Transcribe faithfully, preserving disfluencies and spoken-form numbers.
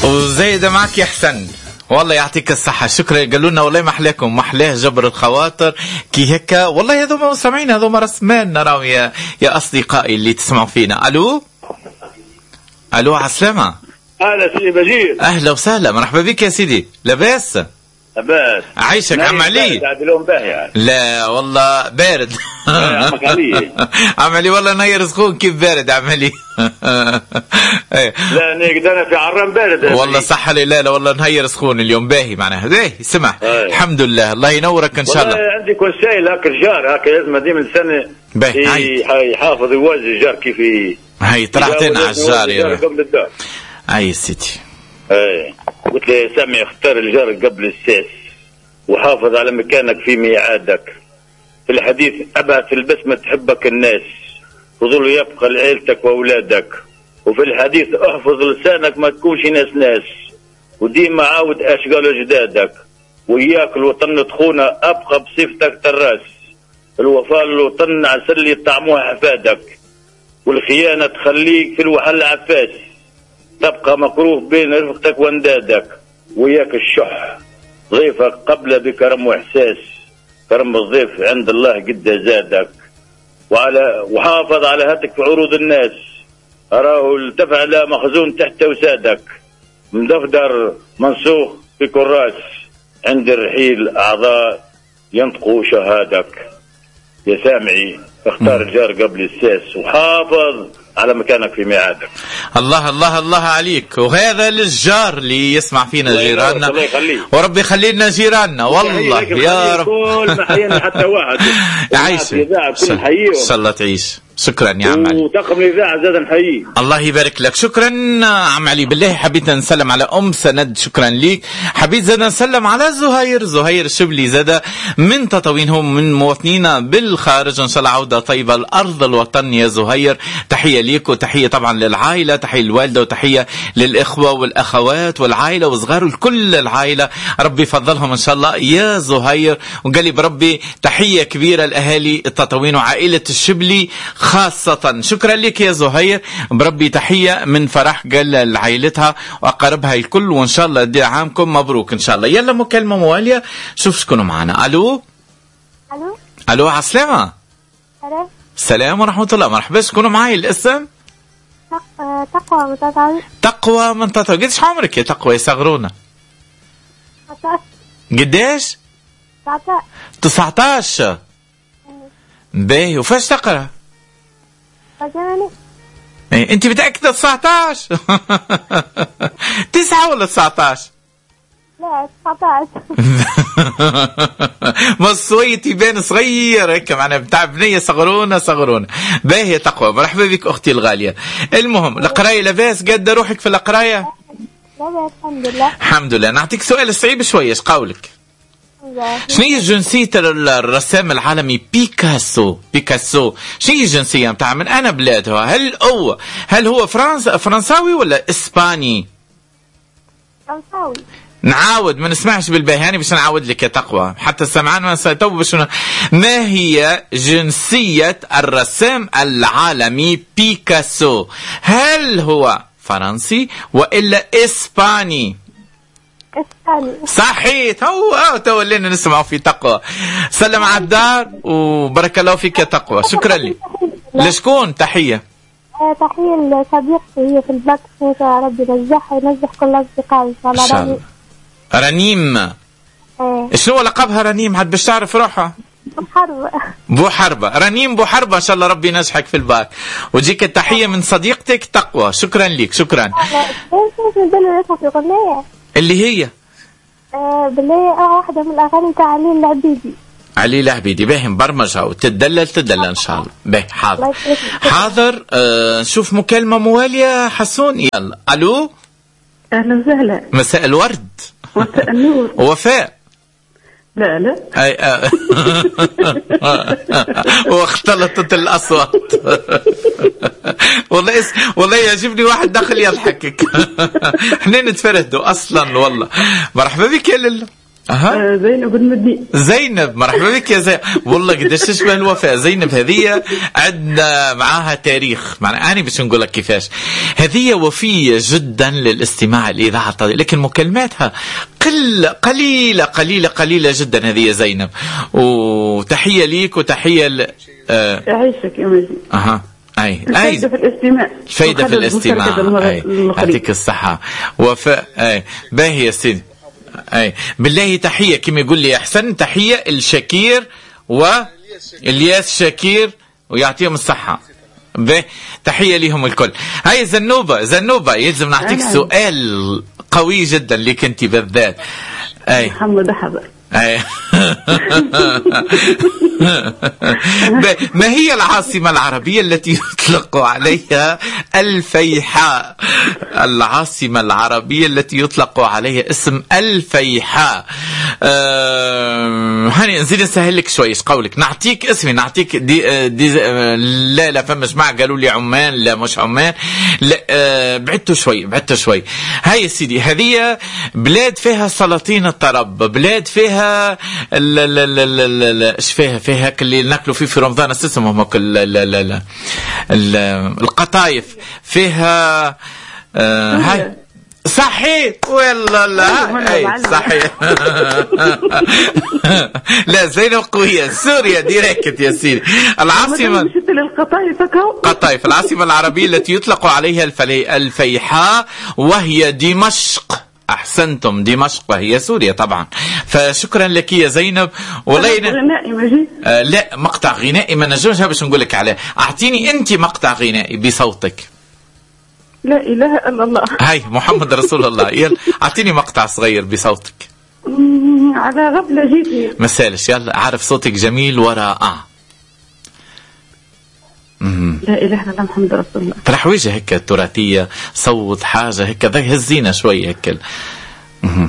وزايدة معك يا حسن، والله يعطيك الصحة. شكرا. قالوا لنا والله ما أحلاكم، ما أحلاه جبر الخواطر كي هكا. والله هذوما مستمعين، هذوما رسمان نراو يا يا أصدقائي اللي تسمعوا فينا. ألو ألو عسلامة. أهلا سيدي بجير. أهلا وسهلا، مرحبا بك يا سيدي. لاباس؟ لاباس. عايشك عم علي؟ لا والله بارد. عمك علي. عم علي والله نير سخون كيف بارد عم علي. لا نقدر أنا في عرام بارد والله صح لي. لا لا والله نهير سخون اليوم باهي معناها. باهي سمح. الحمد لله، الله ينورك ان شاء الله. والله عندك وسائل هاك الجار هاك لازم ديما الانسان يحافظ يوازي الجار كيف هاي طلعتنا على الجار قبل الدار. اي سيدي. اي قلت له سامي اختار الجار قبل الساس وحافظ على مكانك في ميعادك. في الحديث ابعث البسمة تحبك الناس وظل يبقى لعيلتك واولادك. وفي الحديث احفظ لسانك ما تكونش ناس ناس وديما عاود اشغال جدادك. وإياك الوطن تخونه ابقى بصفتك تراس. الوفاء للوطن عسل يطعموها حفادك. والخيانة تخليك في الوحل عفاس تبقى مكروه بين رفقتك واندادك. وإياك الشح ضيفك قبل بكرم واحساس. كرم الضيف عند الله قد زادك. وعلى وحافظ على هاتك في عروض الناس أراه التفع لا مخزون تحت وسادك. مدفدر منسوخ في كراس عند الرحيل أعضاء ينطقوا شهادك. يا سامعي اختار الجار قبل الساس وحافظ على مكانك في ميعادك. الله الله الله عليك. وهذا للجار اللي يسمع فينا جيراننا، وربي يخلي لنا جيراننا والله يا رب. كل ما حيينا حتى واحد عايش ان شاء الله تعيش. شكرا يا عم علي. وطاقم الاذاعه زاد نحييه. الله يبارك لك. شكرا عم علي. بالله حبيت نسلم على ام سند، شكرا ليك. حبيت زاد نسلم على زهير زهير الشبلي زاد من تطاوين، هم من مواطنينا بالخارج. ان شاء الله عوده طيبه لارض الوطن يا زهير. تحيه ليك وتحيه طبعا للعائله، تحيه للوالده وتحيه للاخوه والاخوات والعائله وصغار وكل العائله. ربي يفضلهم ان شاء الله يا زهير. وقال لي بربي تحيه كبيره لاهالي التطاوين وعائله الشبلي خاصة. شكرا لك يا زهير. بربي تحية من فرح قال لعائلتها وأقربها الكل، وإن شاء الله دي عامكم مبروك إن شاء الله. يلا مكالمة موالية، شوف شكونوا معنا. ألو ألو ألو عسلامة. سلام. سلام ورحمة الله. مرحبا. شكونوا معي الاسم؟ تقوى من تطاوين. تقوى من تطاوين. قديش عمرك يا تقوى يصغرونا؟ قديش؟ تسعة عشر. باهي. وفاش تقرأ؟ فجاني. ايه انت متأكدة تسعة عشر؟ تسعة ولا تسعة عشر؟ لا تسعة عشر. ما الصويت يبان صغير هيك معنا بتاع بنية صغرونة صغرونة. باهي تقوى. مرحبا بك اختي الغالية. المهم القراية لاباس؟ قد روحك في القراية؟ لاباس الحمد لله. الحمد لله. نعطيك سؤال صعيب شوية، ايش قولك؟ شنو هي جنسية الرسام العالمي بيكاسو؟ بيكاسو شنو هي الجنسية متاع من أنا بلاده؟ هل هو هل هو فرنس فرنساوي ولا إسباني؟ فرنساوي. نعاود ما نسمعش بالباهي باش نعاود لك يا تقوى حتى سمعان ما تو باش. ما هي جنسية الرسام العالمي بيكاسو؟ هل هو فرنسي وإلا إسباني؟ صحيح. هو تولينا نسمعوا في تقوى. سلم على الدار وبارك الله فيك يا تقوى. شكرا لي. لشكون تحية؟ تحية لصديقتي هي في الباك، يا ربي ينجحها وينجح كل أصدقائي إن شاء الله. رنيم. اه. شنو لقبها رنيم؟ حد باش تعرف روحها؟ بو حربة. بو حربة. رنيم بو حربة. إن شاء الله ربي ينجحك في الباك وتجيك التحية من صديقتك تقوى. شكرا لك. شكرا. اللي هي آه بالله واحدة من الأغاني تاع علي العبيدي. علي العبيدي. باهي برمجها وتدلل تدلل إن شاء الله. باهي حاضر حاضر. آه نشوف مكالمة موالية حسون. يلا. ألو. أهلا وسهلا. مساء الورد. مساء النور. وفاء. لا لا. أي آه. واختلطت الأصوات. والله اس... والله يعجبني واحد داخل يضحكك. احنا نتفردوا اصلا والله. مرحبا بك يا لله. أها. آه زينب المدي. زينب، مرحبا بك يا زينب. والله قديش تشبه الوفاء زينب. هذه عندنا معاها تاريخ، معنا أنا باش نقول لك كيفاش. هذه وفية جدا للاستماع الإذاعة الطبيعية، لكن مكالماتها قل قليلة قليلة قليلة جدا هذه زينب. وتحية ليك وتحية ل... آه. يعيشك يا مجيد. أها. أي الفايدة في الاستماع. الفايدة في الاستماع. أي يعطيك الصحة. وفاء. أي باهي يا سيدي. أي بالله تحية كما يقول لي أحسن، تحية الشكير والياس شكير ويعطيهم الصحة. به تحية لهم الكل. هاي زنوبة زنوبة يلزم نعطيك سؤال قوي جدا لك أنت بالذات. أي محمد حضر. أي ما هي العاصمة العربية التي يطلق عليها الفيحاء؟ العاصمة العربية التي يطلق عليها اسم الفيحاء. أه... هاني نزيد نسهل لك شوي. ايش قولك نعطيك اسمي، نعطيك دي, دي... لا لا فمش مع قالوا لي عمان، لا مش عمان، لا أه... بعدتوا شوي بعدتوا شوي. هاي يا سيدي هذه بلاد فيها سلاطين الطرب، بلاد فيها لا لا لا لا لا ايش فيها فيها اللي ناكلوا فيه في رمضان اسمهم كل لا لا لا القطايف فيها. آه هاي صحيح والله لا اي صحيح. لا زينب قوية. سوريا ديريكت يا سيدي. العاصمة قطايف. العاصمة العربية التي يطلق عليها الفلي... الفيحاء وهي دمشق. أحسنتم، دمشق وهي سوريا طبعا. فشكرا لك يا زينب. والله غنائي مجيد. آه لا مقطع غنائي ما نجمش باش نقول لك عليه. أعطيني أنت مقطع غنائي بصوتك. لا إله إلا الله. هاي محمد رسول الله. يلا أعطيني مقطع صغير بصوتك. على غفلة جيتي. مسالش يلا أعرف صوتك جميل ورائع. لا إله إلا الله محمد رسول الله. ترحويجة هيك تراثية، صوت حاجة هيك هزينا شوي هيك.